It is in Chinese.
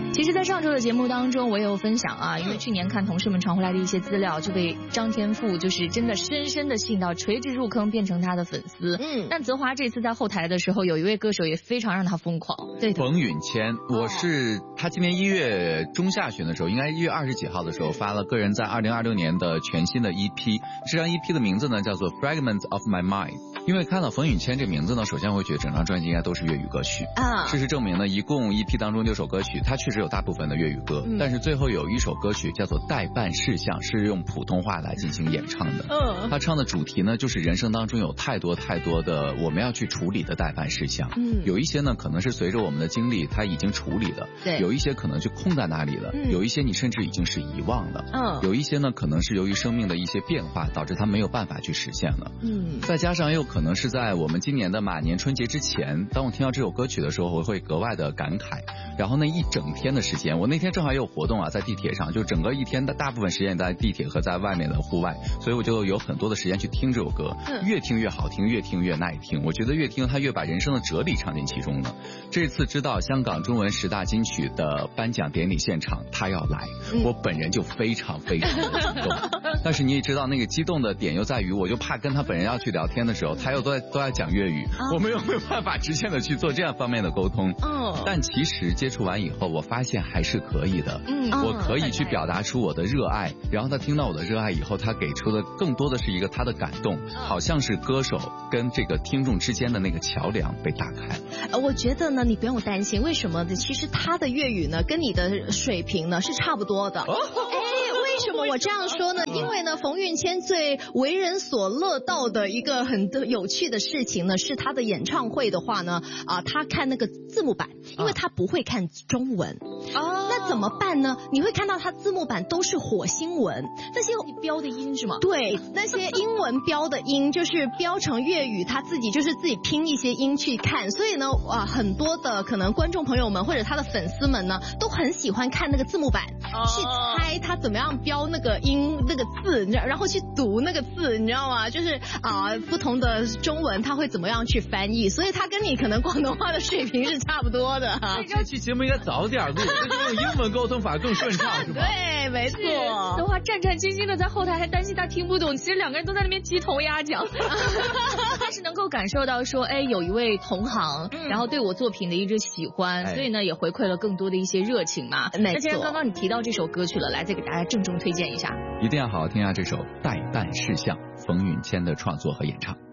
其实在上周的节目当中我也有分享啊，因为去年看同事们传回来的一些资料，就被张天赋就是真的深深的吸引到，垂直入坑变成他的粉丝。但泽华这次在后台的时候，有一位歌手也非常让他疯狂。对的， 冯允谦，我是他今年1月中下旬的时候，应该1月20几号的时候发了个人在2026年的全新的 EP， 这张 EP 的名字呢叫做 Fragments of My Mind。因为看到冯允谦这名字呢，首先会觉得整张专辑应该都是粤语歌曲啊。事实证明呢，一共 EP 当中6首歌曲，它确实有大部分的粤语歌，但是最后有一首歌曲叫做代办事项，是用普通话来进行演唱的。他唱的主题呢，就是人生当中有太多的我们要去处理的代办事项。有一些呢可能是随着我们的经历它已经处理的，有一些可能就空在那里了，有一些你甚至已经是遗忘了，有一些呢可能是由于生命的一些变化导致它没有办法去实现了。再加上又可能是在我们今年的马年春节之前，当我听到这首歌曲的时候，我会格外的感慨。然后那一整天的时间，我那天正好也有活动啊，在地铁上，就整个一天的大部分时间在地铁和在外面的户外，所以我就有很多的时间去听这首歌，越听越好听，越听越耐听。我觉得越听它越把人生的哲理唱进其中了。这次知道香港中文10大金曲的颁奖典礼现场他要来，我本人就非常的激动。但是你也知道那个激动的点又在于，我就怕跟他本人要去聊天的时候，他又都在讲粤语，我们又没有办法直线的去做这样方面的沟通。但其实接触完以后，我发现还是可以的。我可以去表达出我的热爱，然后他听到我的热爱以后，他给出的更多的是一个他的感动，好像是歌手跟这个听众之间的那个桥梁被打开了。 我觉得呢，你不用担心，为什么呢？其实他的粤语呢，跟你的水平呢是差不多的。为什么我这样说呢？因为呢，冯允谦最为人所乐道的一个很有趣的事情呢，是他的演唱会的话呢，他看那个字幕版，因为他不会看中文。那怎么办呢？你会看到他字幕版都是火星文，那些标的音是吗？ 对，那些英文标的音就是标成粤语，他自己就是自己拼一些音去看。所以呢，很多的可能观众朋友们或者他的粉丝们呢，都很喜欢看那个字幕版，去猜他怎么样标那个音那个字，然后去读那个字，你知道吗？就是不同的中文他会怎么样去翻译，所以他跟你可能广东话的水平是差不多的。 这期节目应该早点录，用英文沟通法更顺畅是吧？ 对，没错。 的话战战兢兢的在后台，还担心他听不懂，其实两个人都在那边鸡同鸭讲。但是能够感受到说，有一位同行，然后对我作品的一个喜欢，所以呢也回馈了更多的一些热情嘛。那既然刚刚你提到这首歌曲了，来再给大家郑重推荐一下， 一定要好好听下这首《代办事项》，冯允谦的创作和演唱。